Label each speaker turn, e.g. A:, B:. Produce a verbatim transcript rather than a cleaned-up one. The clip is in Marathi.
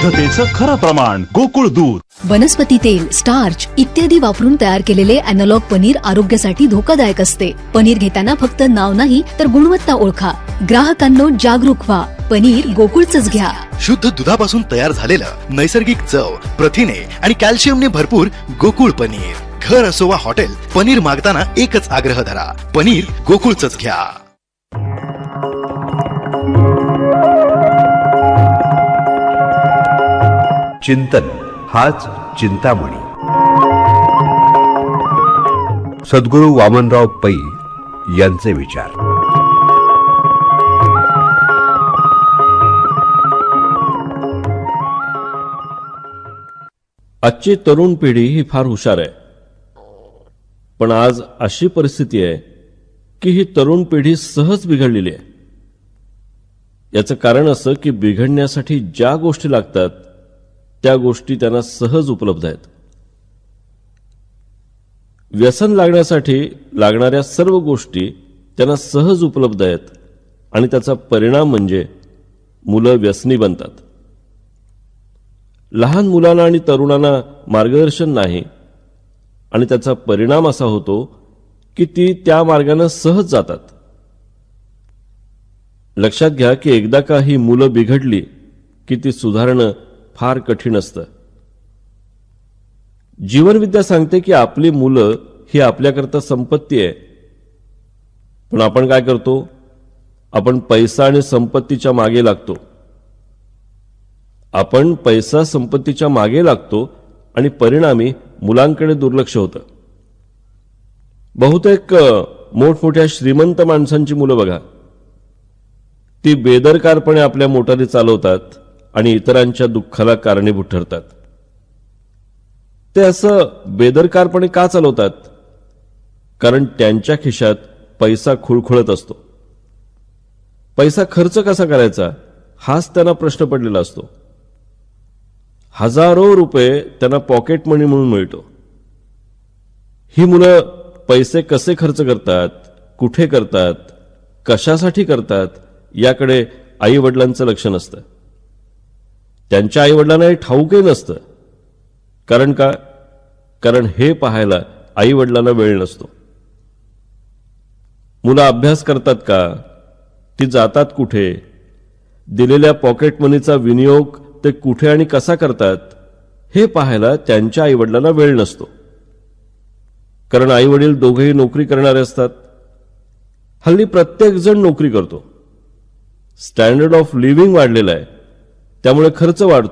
A: शुद्धतेचं खरं प्रमाण गोकुळ दूध.
B: वनस्पती तेल, स्टार्च इत्यादी वापरून तयार केलेले अॅनालॉग पनीर आरोग्यासाठी धोकादायक असते. पनीर घेताना फक्त नाव नाही तर गुणवत्ता ओळखा. ग्राहकांनो जागरूक व्हा. पनीर गोकुळचंच घ्या.
C: शुद्ध दुधापासून तयार झालेलं नैसर्गिक चव, प्रथिने आणि कॅल्शियमने भरपूर गोकुळ पनीर. घर असो वा हॉटेल, पनीर मागताना एकच आग्रह धरा, पनीर गोकुळचंच घ्या.
D: चिंतन हाच चिंतामणी. सद्गुरू वामनराव पै यांचे विचार.
E: आजची तरुण पिढी ही फार हुशार आहे, पण आज अशी परिस्थिती आहे की ही तरुण पिढी सहज बिघडलेली आहे. याचं कारण असं की बिघडण्यासाठी ज्या गोष्टी लागतात त्या गोष्टी त्यांना सहज उपलब्ध आहेत. व्यसन लागण्यासाठी लागणाऱ्या सर्व गोष्टी त्यांना सहज उपलब्ध आहेत आणि त्याचा परिणाम म्हणजे मुलं व्यसनी बनतात. लहान मुलांना आणि तरुणांना मार्गदर्शन नाही आणि त्याचा परिणाम असा होतो की ती त्या मार्गाने सहज जातात. लक्षात घ्या की एकदा का ही मुलं बिघडली की ती सुधारणं फार कठीण असतं. जीवनविद्या सांगते की आपली मुलं ही आपल्याकरता संपत्ती आहे, पण आपण काय करतो? आपण पैसा आणि संपत्तीच्या मागे लागतो. आपण पैसा संपत्तीच्या मागे लागतो आणि परिणामी मुलांकडे दुर्लक्ष होतं. बहुतेक मोठमोठ्या श्रीमंत माणसांची मुलं बघा, ती बेदरकारपणे आपल्या मोटारी चालवतात आणि इतरांच्या दुःखाला कारणीभूत ठरतात. ते असं बेदरकारपणे का चालवतात? कारण त्यांच्या खिशात पैसा खुळखुळत असतो. पैसा खर्च कसा करायचा हाच त्यांना प्रश्न पडलेला असतो. हजारो रुपये त्यांना पॉकेट मनी म्हणून मिळतो. ही मुलं पैसे कसे खर्च करतात, कुठे करतात, कशासाठी करतात याकडे आई वडिलांचं लक्ष नसतं. त्यांच्या आई वडिलांना हे ठाऊकही नसतं. कारण का? कारण हे पाहायला आई वडिलांना वेळ नसतो. मुलं अभ्यास करतात का? ती जातात कुठे? दिलेल्या पॉकेट मनीचा विनियोग ते कुठे आणि कसा करतात हे पाहायला त्यांच्या आई वडिलांना वेळ नसतो. कारण आई वडील दोघेही नोकरी करणारे असतात. हल्ली प्रत्येक जण नोकरी करतो. स्टँडर्ड ऑफ लिव्हिंग वाढलेला आहे, त्यामुळे खर्च वाढतो.